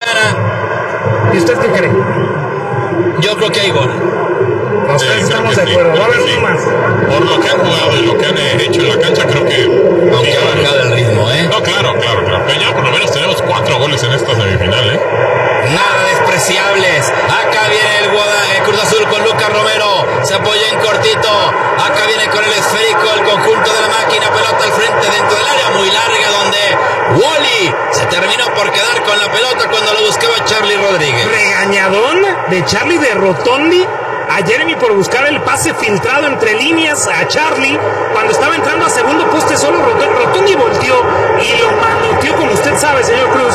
Guadalajara. ¿Y usted qué cree? Yo creo que hay gol. Nosotros estamos de acuerdo. Va a haber uno más. Por lo que han jugado y lo que han hecho en la cancha, creo que... Aunque ha bajado el ritmo, ¿eh? No, claro. Pero ya por lo menos tenemos 4 goles en esta semifinal, ¿eh? Nada despreciables. Acá viene el Cruz Azul con Lucas Romero. Se apoya en cortito. Acá viene con el esférico el conjunto de la máquina. Pelota al frente dentro del área muy larga donde Wally se terminó por quedar con la pelota cuando lo buscaba Charlie Rodríguez. Regañadón de Charlie de Rotondi a Jeremy por buscar el pase filtrado entre líneas a Charlie cuando estaba entrando a segundo poste solo. Rotondi volteó y lo manoteó, como usted sabe, señor Cruz.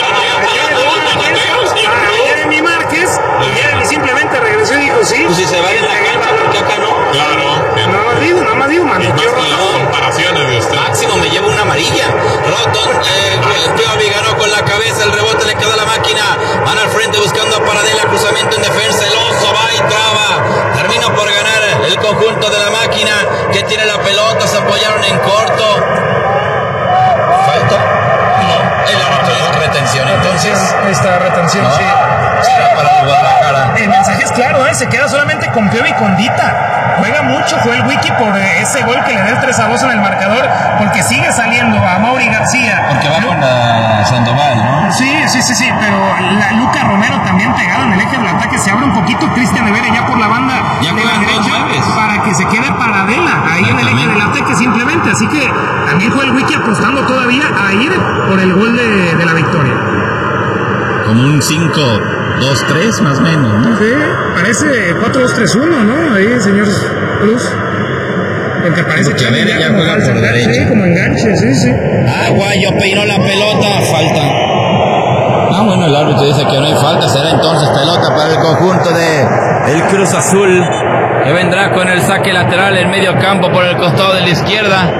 Jeremy Márquez, y Jeremy simplemente regresó y dijo sí. Pues si se va en la cancha, porque acá no. Claro. No más digo, manoteó. Las comparaciones de usted. Máximo me lleva una amarilla. Piovi ganó con la cabeza, el rebote le quedó a la máquina. Van al frente buscando a Paradela, cruzamiento en defensa. El oso va y traba. Terminó por ganar el conjunto de la máquina que tiene la pelota. Se apoyaron en corto. ¿Falta? No, el árbitro dice retención. Entonces, esta retención, ¿no? sí. Será para el Guadalajara. El mensaje es claro, se queda solamente con Piovi y con Dita. Juega mucho, fue el Wiki por ese gol que le da el 3-2 en el marcador, porque sigue saliendo a Mauri García. Porque va con la Sandoval, ¿no? Sí, pero Lucas Romero también pegado en el eje del ataque, se abre un poquito Cristian Evere ya por la banda ya de la derecha para que se quede Paradela ahí en el eje del ataque simplemente, así que también fue el Wiki apostando todavía a ir por el gol de la victoria. Como un 5-2-3 más o menos, ¿no? Sí, parece 4-2-3-1, ¿no? Ahí, señor Cruz. Porque parece que Evere ya juega por derecha. Sí, como enganche, sí. Aguayo peinó la pelota, falta. Bueno, el árbitro dice que no hay falta, será entonces pelota para el conjunto de el Cruz Azul, que vendrá con el saque lateral en medio campo por el costado de la izquierda.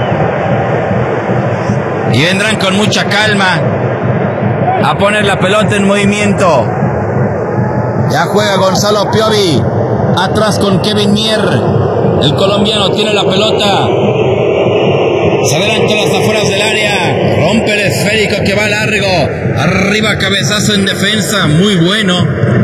Y vendrán con mucha calma a poner la pelota en movimiento. Ya juega Gonzalo Piovi, atrás con Kevin Mier. El colombiano tiene la pelota. Se adelantó las afueras del área. Rompe el esférico que va largo. Arriba cabezazo en defensa. Muy bueno.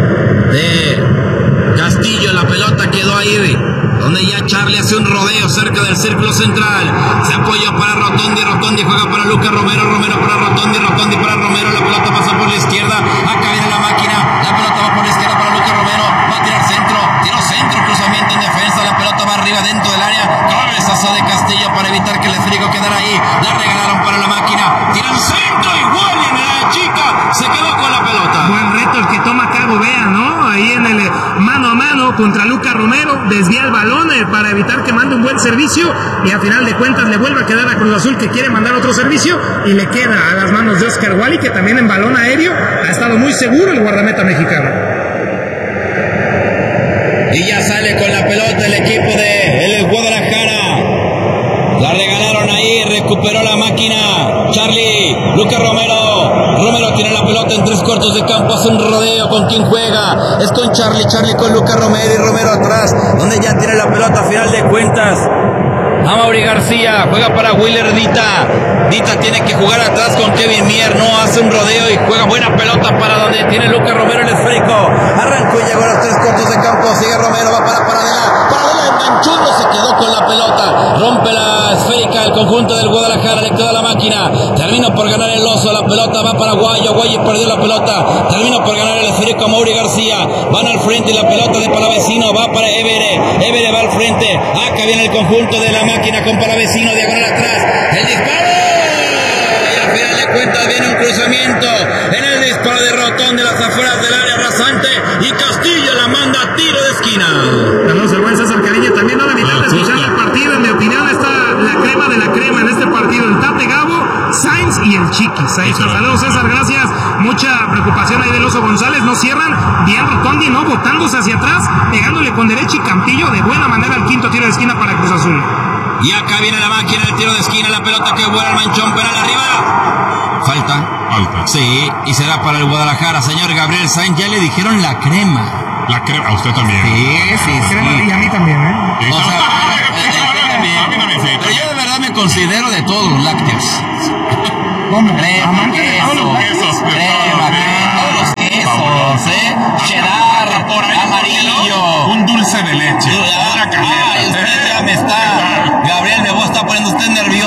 De Castillo. La pelota quedó ahí. Donde ya Charlie hace un rodeo cerca del círculo central. Se apoyó para Rotondi. Rotondi juega para Lucas Romero. Romero para Rotondi. Rotondi para Romero. La pelota pasa por la izquierda. Acá viene la máquina. La pelota va por la izquierda para Lucas Romero. Va a tirar centro. Tiro centro. Cruzamiento en defensa. La pelota va arriba dentro del área. Cabezazo de Castillo para evitar que el esférico quedara ahí. La regalaron para la máquina. Tiran centro y Wally en la chica. Se quedó con la pelota. Buen reto el que toma Cargo Vea, ¿no? Ahí en el mano a mano contra Lucas Romero. Desvía el balón para evitar que mande un buen servicio. Y a final de cuentas le vuelve a quedar a Cruz Azul, que quiere mandar otro servicio. Y le queda a las manos de Oscar Wally, que también en balón aéreo ha estado muy seguro el guardameta mexicano. Y ya sale con la pelota el equipo de el Guadalajara. La regalaron ahí, recuperó la máquina. Charlie, Lucas Romero. Romero tiene la pelota en 3 cuartos de campo, hace un rodeo. ¿Con quién juega? Es con Charlie, Charlie con Lucas Romero y Romero atrás, donde ya tiene la pelota a final de cuentas. A Mauri García, juega para Willer Dita. Dita tiene que jugar atrás con Kevin Mier, no hace un rodeo y juega buena pelota para donde tiene Lucas Romero el esférico. Arrancó y llegó a los 3 cuartos de campo, sigue Romero, va para Paradela. Paradela enganchó, no se quedó con la pelota. Rompe la esférica el conjunto del Guadalajara, le quedó a la máquina. Terminó por ganar el oso, la pelota va para Guayo. Guayo perdió la pelota. Terminó por ganar el esférico a Mauri García. Van al frente y la pelota de Palavecino va para Evere. Evere va al frente. Acá viene el conjunto de la máquina con Palavecino, diagonal atrás. El disparo. Y al final de cuentas viene un cruzamiento en el disparo de Rotondi de las afueras del área rasante. Y Castillo la manda a tiro de esquina. Saludos al buen César Cariño. También no la mitad de escuchar el partido. En mi opinión está la crema de la crema en este partido. El Tate Gabo, Sainz y el Chiquis. Ahí está. Saludos, César, gracias. Mucha preocupación ahí del Oso González. No cierran. Bien Rotondi, ¿no? Botándose hacia atrás, pegándole con derecha y Campillo de buena manera al quinto tiro de esquina para Cruz Azul. Y acá viene la máquina del tiro de esquina. La pelota que vuela al manchón penal arriba. Falta. Sí, y será para el Guadalajara. Señor Gabriel Sainz, ya le dijeron la crema. La crema, a usted también. Sí. Crema, y a mí también, ¿eh? Sí, O sea, a mí también, sí. pero yo de verdad me considero de todos los lácteos. ¿Cómo? Crema, Amante de todos los queso, quesos, de crema, todos, todos los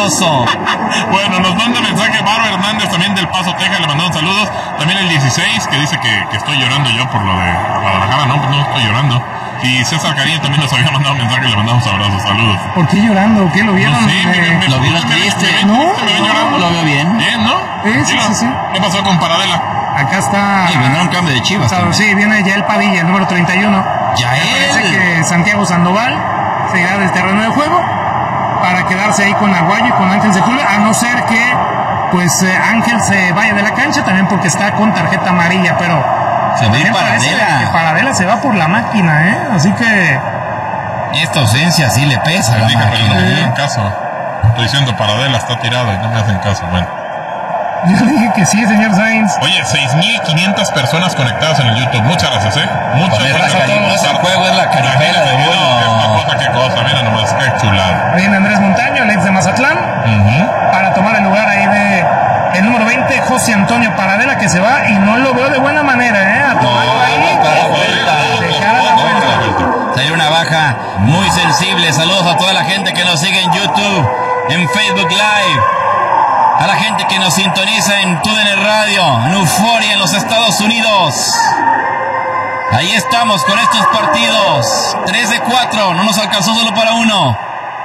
asqueroso. Bueno, nos manda mensaje Bárbara Hernández también del Paso, Texas, le mandamos saludos. También el 16 que dice que estoy llorando yo por lo de Guadalajara. No, pues no estoy llorando. Y César Cariño también nos había mandado mensaje, le mandamos abrazos, saludos. ¿Por qué llorando? ¿Qué lo vieron? No sé, Lo vieron triste. ¿Me ven llorando? Lo veo bien. Bien, ¿no? Sí. ¿Qué pasó con Paradela? Acá está. Y vendrá un cambio de Chivas. Sí, viene Yael Padilla, el número 31. Yael. Me parece que Santiago Sandoval se irá del terreno de juego para quedarse ahí con Aguayo y con Ángel Sepúlveda, a no ser que pues Ángel se vaya de la cancha también porque está con tarjeta amarilla, pero Se va a ir parece Paradela. que Paradela se va por la máquina, así que Esta ausencia sí le pesa a la Dije, pero no me máquina. dieron caso. Estoy diciendo Paradela está tirado y no me hacen caso. Bueno. yo dije que sí, señor Sainz. Oye, 6,500 personas conectadas en el YouTube. Muchas gracias, Muchas Con gracias esta a todos. el juego es la caripela de uno. Qué cosa, mira nomás, qué chulada. Viene Andrés Montaño, el ex de Mazatlán, para tomar el lugar ahí de el número 20, José Antonio Paradela, que se va y no lo veo de buena manera, a tomarlo ahí. Dejar a la vuelta. Salió una baja muy sensible. Saludos a toda la gente que nos sigue en YouTube, en Facebook Live, a la gente que nos sintoniza en TUDN Radio, en Euforia, en los Estados Unidos. Ahí estamos con estos partidos. 3 de 4, no nos alcanzó solo para uno.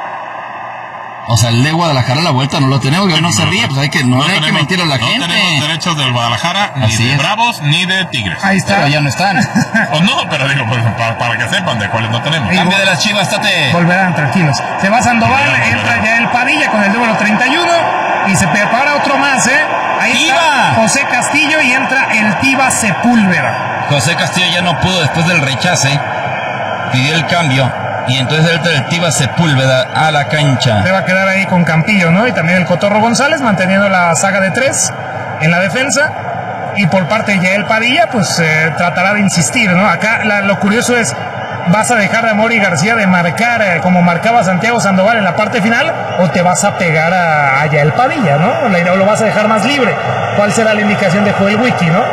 O sea, el de Guadalajara a la vuelta no lo tenemos, que no se ríe, pues hay que mentirle a la gente. No tenemos derechos del Guadalajara, ni Así de es. Bravos, ni de Tigres. Ahí está. Pero ya no están. O no, pero digo, pues, para que sepan de cuáles no tenemos. Cambio de las Chivas, Tate. Volverán tranquilos. Se va Sandoval, entra ya el Padilla con el número 31 y se prepara otro más, Ahí está ¡Tiba! José Castillo y entra el Tiba Sepúlveda. José Castillo ya no pudo después del rechace, pidió el cambio y entonces entra el Tiba Sepúlveda a la cancha. Se va a quedar ahí con Campillo, ¿no? Y también el Cotorro González manteniendo la saga de 3 en la defensa. Y por parte de Yael Padilla, pues tratará de insistir, ¿no? Acá lo curioso es, ¿vas a dejar a Amaury García de marcar como marcaba Santiago Sandoval en la parte final? ¿O te vas a pegar a Yael Padilla, ¿no? ¿O lo vas a dejar más libre? ¿Cuál será la indicación de Joel Wiki, no?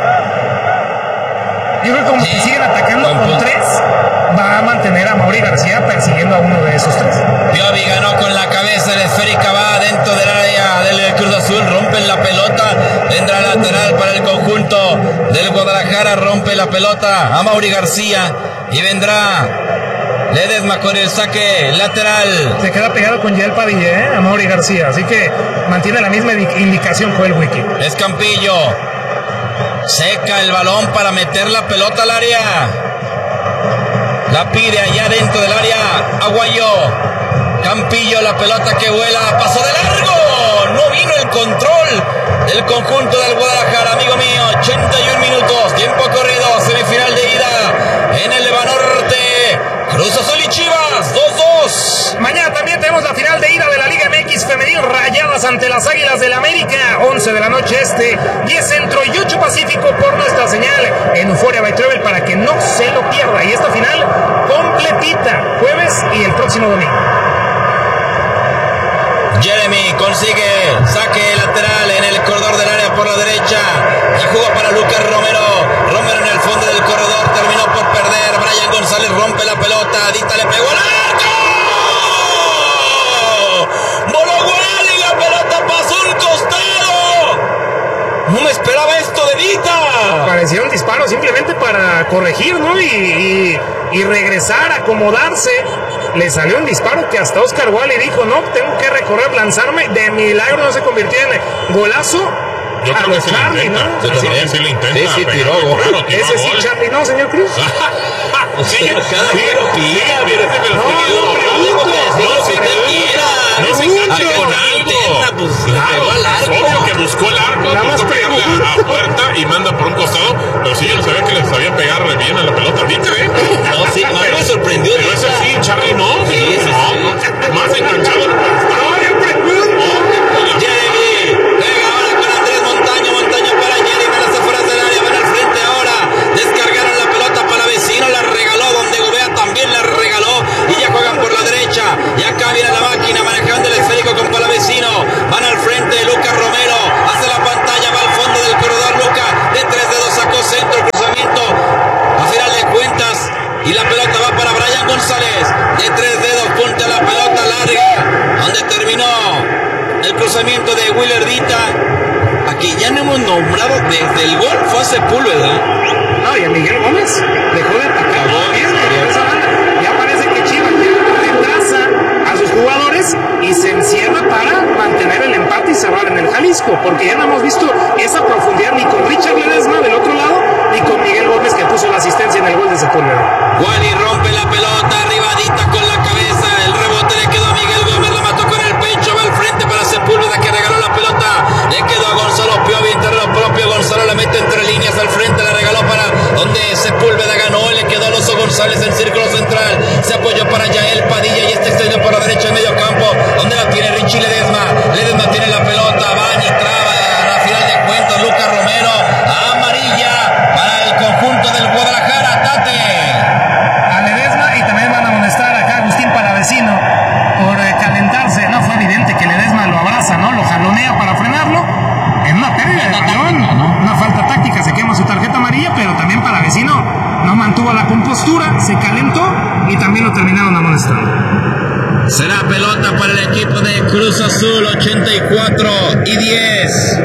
Yo creo que como Sí, que siguen atacando buen con punto. 3, va a mantener a Amaury García persiguiendo a uno de esos 3. Piovi ganó con la cabeza, la esférica va dentro del área del Cruz Azul, rompen la pelota, vendrá lateral para el conjunto del Guadalajara, rompe la pelota a Mauri García y vendrá Ledesma con el saque lateral. Se queda pegado con Yael Padilla, a Mauri García. Así que mantiene la misma indicación Joel Wiki. Es Campillo, seca el balón para meter la pelota al área. La pide allá dentro del área Aguayo. Campillo, la pelota que vuela, pasó de largo. No vino el control del conjunto del Guadalajara, amigo mío. 81 minutos, tiempo corrido, semifinal de ida en el Leva Norte. Cruz Azul y Chivas, 2-2. Mañana también tenemos la final de ida de la Liga MX Femenil, Rayadas ante las Águilas del América, 11 de la noche 10 centro y 8 pacífico por nuestra señal en Euphoria by Travel para que no se lo pierda. Y esta final completita, jueves y el próximo domingo. Jeremy consigue saque lateral en el corredor del área por la derecha. La jugó para Lucas Romero. Romero en el fondo del corredor terminó por perder. Brian González rompe la pelota. Dita le pegó al arco. Voló Gual y la pelota pasó a un costado. No me esperaba esto de Dita. Parecía un disparo simplemente para corregir, ¿no? Y regresar, acomodarse. Le salió un disparo que hasta Oscar Wally dijo, no, tengo que recorrer, lanzarme. De milagro no se convirtió en golazo. Yo creo que sí lo Charlie, intenta. ¿no? Yo también sí lo intenta. Sí, sí, pegarle, tiró gol. claro, tiró Ese sí, gol. Charlie, no, señor Cruz. Sí, Cada sí, quien opina, pero pero sí, no, no, si te quiera. no se enganche Ah, con con algo. interna, pues, le Claro, pegó al arco. obvio que buscó el arco, Nada más buscó pegarle pegó. a puerta y manda por un costado, pero sí, yo no sabía que le sabía pegarle bien a la pelota ahorita, No, sí, a mí me sorprendió. Pero ese sí, Charlie, no. Sí, sí, No, más enganchado no puede estar. Jeremy, juega ahora con Andrés Montaño, Montaño para Jeremy, las afueras del área, van al frente ahora, descargaron la pelota para Vecino, la regaló, donde Gobea también la regaló, y ya juegan por la derecha, y acá viene la máquina manejando el esférico con Palavecino, van al frente, Lucas Romero, hace la pantalla, va al fondo del corredor, Lucas, de 3 dedos sacó Gabo desde el gol fue a Sepúlveda. No, y a Miguel Gómez dejó de atacar. Ya parece que Chivas ya retrasa a sus jugadores y se encierra para mantener el empate y cerrar en el Jalisco, porque ya no hemos visto esa profundidad ni con Richard Ledesma del otro lado, ni con Miguel Gómez, que puso la asistencia en el gol de Sepúlveda. Wally rompe la pelota, arribadita con la cabeza, el rebote le quedó a Miguel Gómez, la mató con el pecho, va al frente para Sepúlveda, que regaló la pelota, le quedó a Gonzalo Piovi, en terreno propio, Gonzalo la mete entre líneas al frente, la regaló para donde Sepúlveda ganó, le quedó a Oso González en círculo central, se apoyó para Yael Padilla y este extendió por la derecha en medio campo, donde la tiene Richie Ledesma tiene la pelota, va y traba, a final de cuentas Lucas Romero, amarilla para el conjunto del Guadalajara. Tate A Ledesma, y también van a amonestar acá a Agustín Palavecino por calentarse. No fue evidente que Ledesma lo abraza, ¿no? Lo jalonea para frenarlo en una pérdida de balón, una falta táctica, se quema su tarjeta amarilla, pero también Palavecino no mantuvo la compostura, se calentó y también lo terminaron amonestando. será pelota para el equipo de Cruz Azul, 84-10.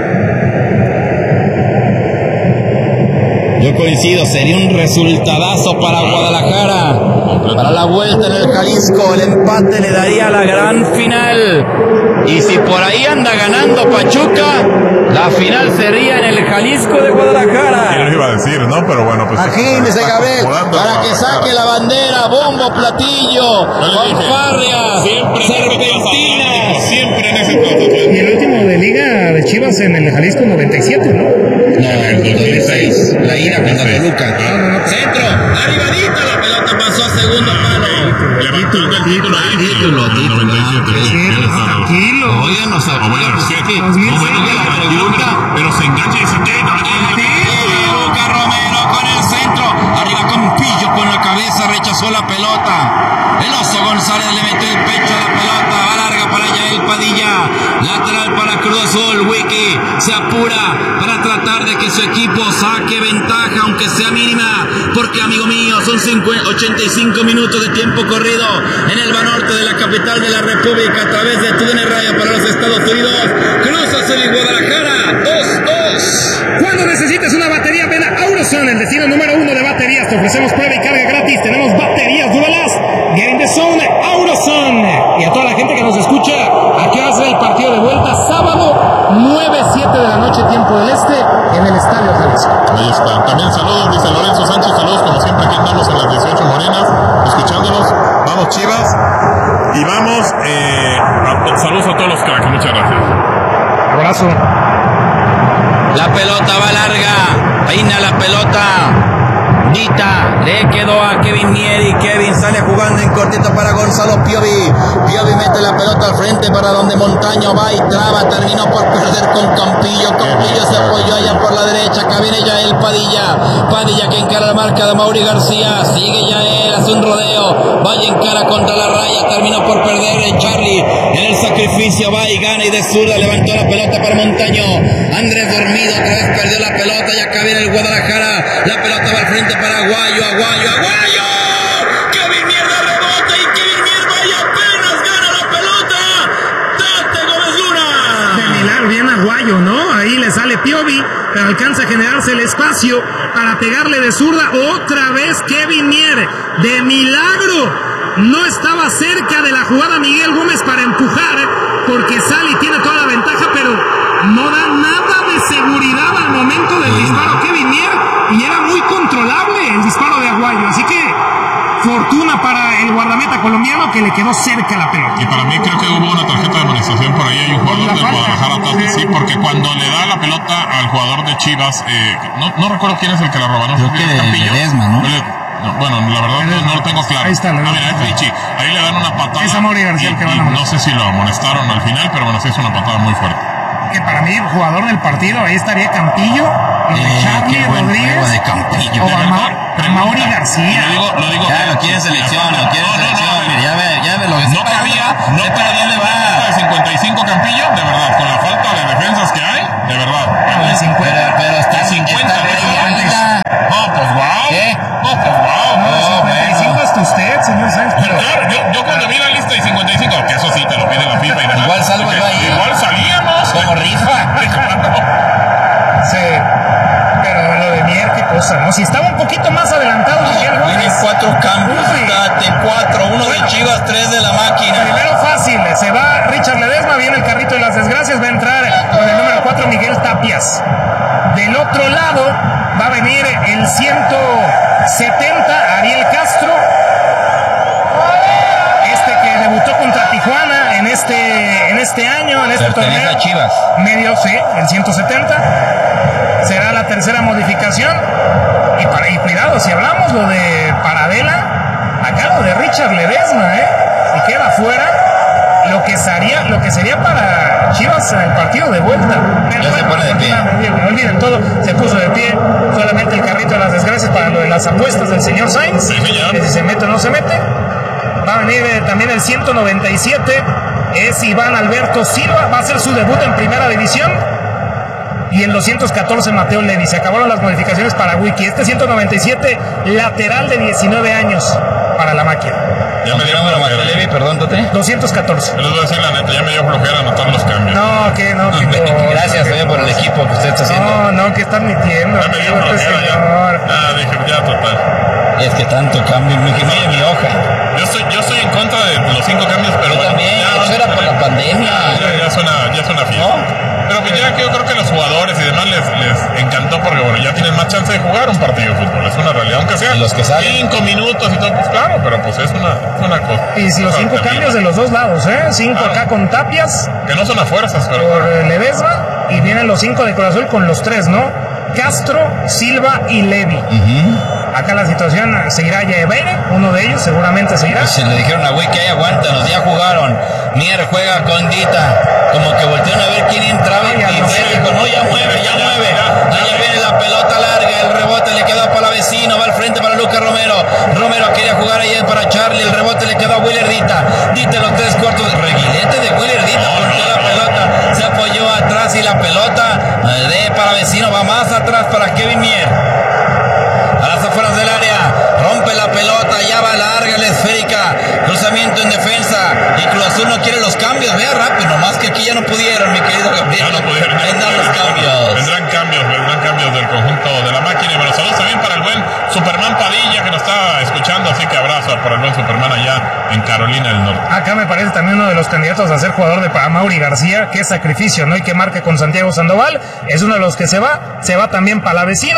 Yo coincido, sería un resultadazo para Guadalajara. Para la vuelta en el Jalisco, el empate le daría la gran final. Y si por ahí anda ganando Pachuca, la final sería en el Jalisco de Guadalajara. ¿Quién lo iba a decir, no? Pero bueno, pues... Imagínese, Gabriel, para que saque la bandera, bombo, platillo, fanfarrias, serpentinas. Siempre en ese plato. Y el último de Liga de Chivas en el Jalisco 97, ¿no? No, en el 2006, la ira contra Toluca. Centro, arribadita, la pelota pasó a segundo palo. Título. Tranquilo. Oye, nos apoya, pues es que no la pregunta, pero se engancha y se queda. Lucas Romero con el centro, arriba con Pillo con la cabeza, rechazó la pelota. El Oso González le metió el pecho a la pelota, va larga para Yael Padilla, lateral para Cruz Azul. Wiki se apura para tratar de que su equipo saque ventaja, aunque sea mínima, porque amigo mío, son 85 minutos de tiempo corrido en el Banorte de la capital de la República a través de TUDN Radio para los Estados Unidos. Cruz Azul y Guadalajara, 2-2. Cuando necesites una batería, ven a Auroson, el destino número 1 de baterías. Te ofrecemos prueba y carga gratis. Tenemos baterías Duralast, Game the Zone, Auroson. Y a toda la gente que nos escucha, ¿a qué hora es el partido de vuelta? Sábado, 9-7 de la noche, tiempo del este, en el Estadio Jalisco. Ahí está. También saludos, dice Lorenzo Sánchez. Saludos, como siempre, aquí andamos en las 18 Morenas, escuchándonos. Vamos, Chivas. Y vamos, saludos a todos los cracks. Muchas gracias. Abrazo. La pelota va larga, peina la pelota. Dita, le quedó a Kevin Mier y Kevin sale jugando en cortito para Gonzalo Piovi. Piovi mete la pelota al frente para donde Montaño va y traba, terminó por perder con Campillo. Campillo se apoyó allá por la derecha, acá viene Yael Padilla. Padilla que encara la marca de Mauri García, sigue Yael, hace un rodeo, vaya en cara contra la raya, terminó por perder Charlie. En el sacrificio va y gana y de zurda levantó la pelota para Montaño. Andrés dormido, otra vez perdió la pelota y acá viene el Guadalajara. La pelota va al frente para Aguayo. Kevin Mier de rebote y Kevin Mier vaya apenas gana la pelota. Tate Gómez Luna. De milagro, bien Aguayo, ¿no? Ahí le sale Piovi, pero alcanza a generarse el espacio para pegarle de zurda. Otra vez Kevin Mier, de milagro. No estaba cerca de la jugada Miguel Gómez para empujar, porque sale y tiene toda la ventaja, pero no da nada de seguridad al momento del disparo Kevin Mier, y era muy controlable el disparo de Aguayo, así que fortuna para el guardameta colombiano que le quedó cerca la pelota. Y para mí creo que hubo una tarjeta de amonestación por ahí, hay un jugador del Guadalajara atrás, sí, porque cuando le da la pelota al jugador de Chivas, no recuerdo quién es el que la roba, no sé si es Campillo. Ledesma, ¿no? Bueno, la verdad no lo tengo claro. Ahí está, mira, es Richie. Ahí le dan una patada. Es a Mauri García el que van a no sé si lo amonestaron al final, pero bueno, sí es una patada muy fuerte. Que para mí, jugador del partido, ahí estaría Campillo, Charlie Rodríguez, de Campillo. o Mauri García. Lo digo. Ya lo quiere selección, No, ya ve lo que no cabía de 55 Campillo, de verdad, con la falta de defensas que hay, de verdad. Pero está 50. No, pues wow. ¿Qué? No, pues wow. No, 55 hasta usted, señor Sánchez. Pero claro, yo cuando vi la lista de 55, que eso sí te lo pide la FIFA y demás. Igual salgo yo ahí. Igual salíamos. Como rifa. Sí, cosa, ¿no? Si estaba un poquito más adelantado Miguel Gómez. Vienen 4 cambios, Tate, 4, 1 de Chivas, 3 de la máquina. Primero fácil, se va Richard Ledesma, viene el carrito de las desgracias, va a entrar con el número 4 Miguel Tapias. Del otro lado va a venir el 170 Ariel Castro, que debutó contra Tijuana en este año, en este torneo. A Chivas. Medio, sí, el 170. Será la tercera modificación. Y cuidado, si hablamos lo de Paradela, acá lo de Richard Ledesma, si queda fuera, lo que sería para Chivas en el partido de vuelta. Ya se pone de pie. Olviden todo, se puso de pie. Solamente el carrito de las desgracias para lo de las apuestas del señor Sainz. Sí, que si se mete o no se mete. Va a venir también el 197, es Iván Alberto Silva, va a hacer su debut en primera división. Y el 214 Mateo Levi. Se acabaron las modificaciones para Wiki. Este 197, lateral de 19 años para la máquina. Ya me dio Mateo Levi, perdón, Tote. 214. Les voy a decir la neta, ya me dio flojera anotar los cambios. No, que no. Gracias también por el equipo que usted está haciendo. No, que están mintiendo. Ya me dio flojera ya. Dije, ya total. Es que tanto cambio, mire mi hoja. Yo estoy en contra de los 5 cambios, pero Yo también, eso era por la pandemia. Ya suena fiesta. ¿No? Pero pues ya que yo creo que los jugadores y demás les encantó porque bueno, ya tienen más chance de jugar un partido de fútbol, es una realidad, aunque sea y los que salen 5 minutos y todo, pues claro, pero pues es una cosa. Y si los 5 cambios de los dos lados, 5 claro. Acá con Tapias, que no son a fuerzas, pero por Ledesma, y vienen los 5 de Cruz Azul con los 3, ¿no? Castro, Silva y Levi. Acá la situación se irá ya Ebeire, uno de ellos seguramente se irá. Pues se le dijeron a Wiki, ahí aguántanos, ya jugaron. Mier juega con Dita, como que voltearon a ver quién entraba y Mier dijo, no, ya mueve. Allá viene la pelota larga, el rebote le quedó para Vecino, va al frente para Lucas Romero. Romero quería jugar ahí para Charlie, el rebote le quedó a Willer Dita. Dita en los 3 cuartos, reguilete de Willer Dita, volteó la pelota, se apoyó atrás y la pelota para Vecino, va más atrás para Kevin Mier. A las afueras del área, rompe la pelota, ya va larga la esférica, cruzamiento en defensa, y Cruz Azul no quiere los cambios, vea rápido, nomás que aquí ya no pudieron, mi querido Gabriel. ya no pudieron. Vendrán los cambios. Vendrán cambios del conjunto de la máquina. Y bueno, saludos también para el buen Superman Padilla que nos está escuchando, así que abrazo para el buen Superman allá en Carolina del Norte. Acá me parece también uno de los candidatos a ser jugador de Mauri García, que es sacrificio, ¿no? Y que marca con Santiago Sandoval, es uno de los que se va también Palavecino.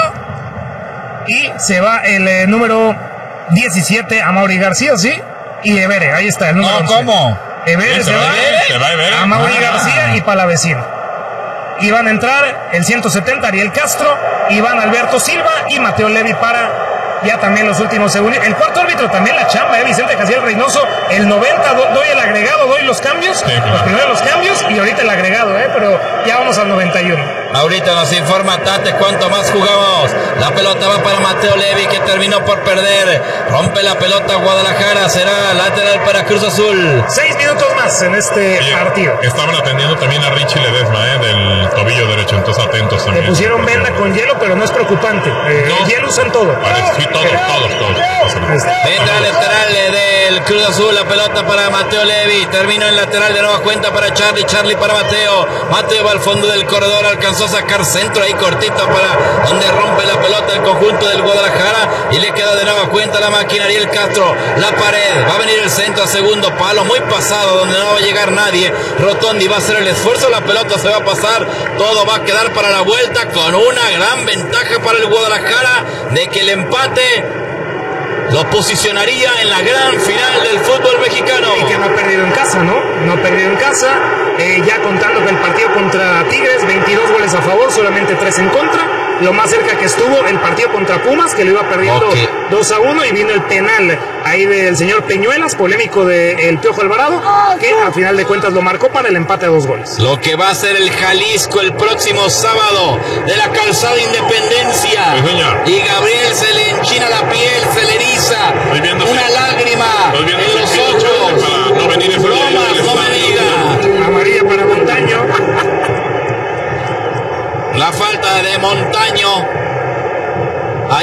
Y se va el número 17 a Mauri García, ¿sí? Y Evere, ahí está el número 11. ¿Cómo? Evere se va Evere a Mauri García y Palavecino. Y van a entrar el 170 Ariel Castro, Iván Alberto Silva y Mateo Levi para ya también los últimos segundos. El cuarto árbitro también la chamba, Vicente Jaciel Reynoso. El 90 doy el agregado, doy los cambios, sí, claro. Los primeros los cambios y ahorita el agregado, pero ya vamos al 91. Ahorita nos informa Tate cuánto más jugamos. La pelota va para Mateo Levi, que terminó por perder. Rompe la pelota Guadalajara, será lateral para Cruz Azul. 6 minutos más en este partido. Estaban atendiendo también a Richie Ledesma, del tobillo derecho, entonces atentos también. Le pusieron venda con hielo, pero no es preocupante. No. Hielo usan todo. Sí, todos. Vendrá lateral del Cruz Azul, la pelota para Mateo Levi, terminó en lateral de nueva cuenta para Charlie para Mateo va al fondo del corredor, alcanzó a sacar centro ahí cortito para donde rompe la pelota el conjunto del Guadalajara y le queda de nueva cuenta la máquina Ariel Castro, la pared, va a venir el centro a segundo palo, muy pasado donde no va a llegar nadie, Rotondi va a hacer el esfuerzo, la pelota se va a pasar, todo va a quedar para la vuelta con una gran ventaja para el Guadalajara de que el empate lo posicionaría en la gran final del fútbol mexicano. Y que no ha perdido en casa, ¿no? No ha perdido en casa. Ya contando que el partido contra Tigres, 22 goles a favor, solamente 3 en contra. Lo más cerca que estuvo el partido contra Pumas, que lo iba perdiendo 2-1, y vino el penal ahí del señor Peñuelas, polémico del Piojo Alvarado, que a final de cuentas lo marcó para el empate a 2 goles. Lo que va a ser el Jalisco el próximo sábado de la Calzada Independencia. Sí, y Gabriel se le enchina la piel, se le eriza una lágrima en los ojos. Para no venir bromas, no me diga. Amarilla para Montaño. La falta de Montaño